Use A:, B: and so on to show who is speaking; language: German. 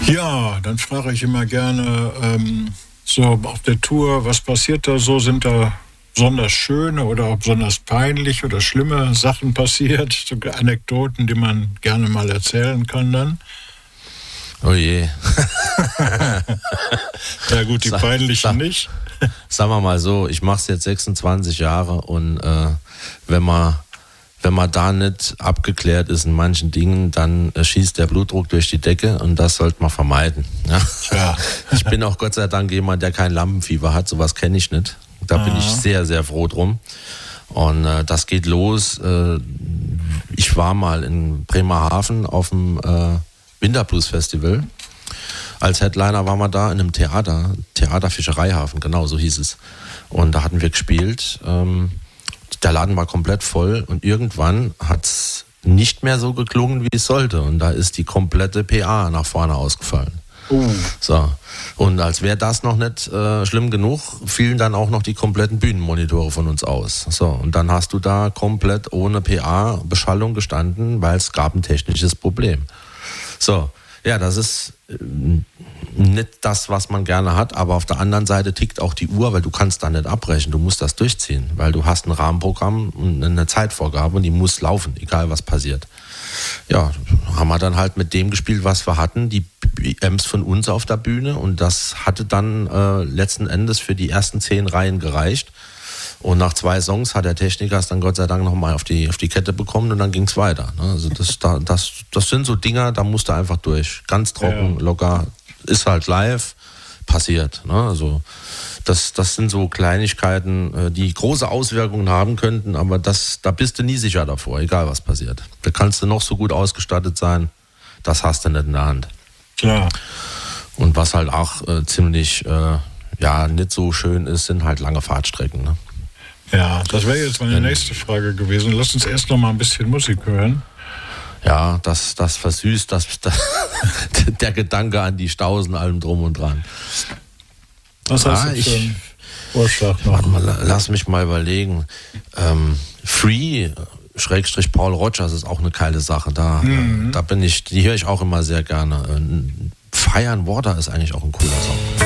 A: Ja, dann frage ich immer gerne, so auf der Tour, was passiert da so? Sind da besonders schöne oder auch besonders peinlich oder schlimme Sachen passiert? So Anekdoten, die man gerne mal erzählen kann dann?
B: Oh je.
A: Ja gut, die peinlichen nicht.
B: Sagen wir mal so, ich mache es jetzt 26 Jahre und wenn man da nicht abgeklärt ist in manchen Dingen, dann schießt der Blutdruck durch die Decke und das sollte man vermeiden. Ja. Ich bin auch Gott sei Dank jemand, der kein Lampenfieber hat, sowas kenne ich nicht. Da bin ich sehr, sehr froh drum. Und das geht los. Ich war mal in Bremerhaven auf dem Winterblues Festival. Als Headliner waren wir da in einem Theater Fischereihafen, genau so hieß es. Und da hatten wir gespielt. Der Laden war komplett voll und irgendwann hat es nicht mehr so geklungen, wie es sollte. Und da ist die komplette PA nach vorne ausgefallen. So. Und als wäre das noch nicht schlimm genug, fielen dann auch noch die kompletten Bühnenmonitore von uns aus. So. Und dann hast du da komplett ohne PA-Beschallung gestanden, weil es gab ein technisches Problem. So. Ja, das ist nicht das, was man gerne hat, aber auf der anderen Seite tickt auch die Uhr, weil du kannst da nicht abbrechen, du musst das durchziehen, weil du hast ein Rahmenprogramm und eine Zeitvorgabe und die muss laufen, egal was passiert. Ja, haben wir dann halt mit dem gespielt, was wir hatten, die Amps von uns auf der Bühne und das hatte dann letzten Endes für die ersten 10 Reihen gereicht. Und nach 2 Songs hat der Techniker es dann Gott sei Dank nochmal auf die Kette bekommen und dann ging es weiter. Also das sind so Dinger, da musst du einfach durch. Ganz trocken, locker, ist halt live, passiert. Also das sind so Kleinigkeiten, die große Auswirkungen haben könnten, aber da bist du nie sicher davor, egal was passiert. Da kannst du noch so gut ausgestattet sein, das hast du nicht in der Hand.
A: Klar.
B: Und was halt auch ziemlich nicht so schön ist, sind halt lange Fahrtstrecken. Ne?
A: Ja, das wäre jetzt meine nächste Frage gewesen. Lass uns erst noch mal ein bisschen Musik hören.
B: Ja, das versüßt der Gedanke an die Staus und allem drum und dran.
A: Was hast du für einen Vorschlag noch?
B: Warte mal, lass mich mal überlegen. Free / Paul Rogers ist auch eine geile Sache. Die höre ich auch immer sehr gerne. Fire and Water ist eigentlich auch ein cooler Song.